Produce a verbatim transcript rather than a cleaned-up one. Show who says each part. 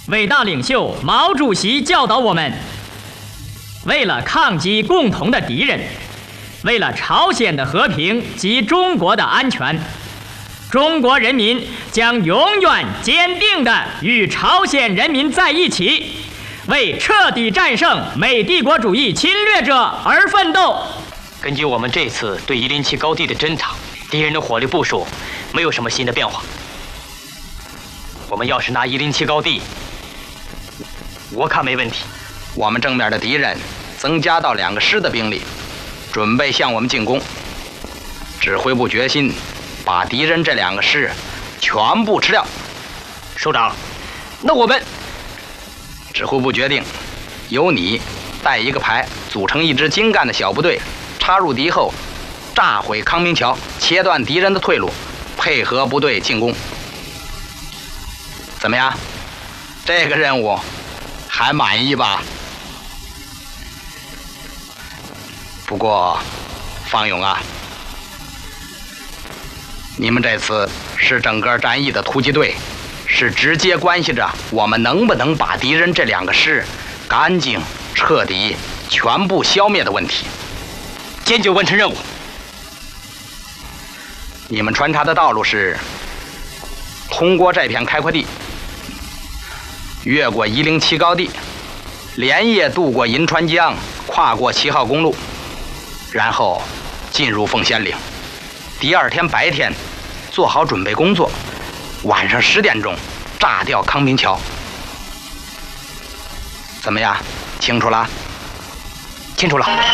Speaker 1: 伟大领袖毛主席教导我们，为了抗击共同的敌人，为了朝鲜的和平及中国的安全，中国人民将永远坚定地与朝鲜人民在一起，为彻底战胜美帝国主义侵略者而奋斗。
Speaker 2: 根据我们这次对一零七高地的侦察，敌人的火力部署没有什么新的变化。我们要是拿一零七高地，我看没问题。
Speaker 3: 我们正面的敌人增加到两个师的兵力，准备向我们进攻。指挥部决心把敌人这两个师全部吃掉。
Speaker 2: 首长，那我们……
Speaker 3: 指挥部决定，由你带一个排，组成一支精干的小部队，插入敌后，炸毁康明桥，切断敌人的退路，配合部队进攻。怎么样？这个任务还满意吧？不过，方勇啊，你们这次是整个战役的突击队，是直接关系着我们能不能把敌人这两个师干净、彻底、全部消灭的问题。
Speaker 2: 坚决完成任务。
Speaker 3: 你们穿插的道路是通过这片开阔地，越过一零七高地，连夜渡过银川江，跨过七号公路，然后进入凤仙岭。第二天白天做好准备工作，晚上十点钟炸掉康明桥。怎么样？清楚了？
Speaker 2: 清楚了。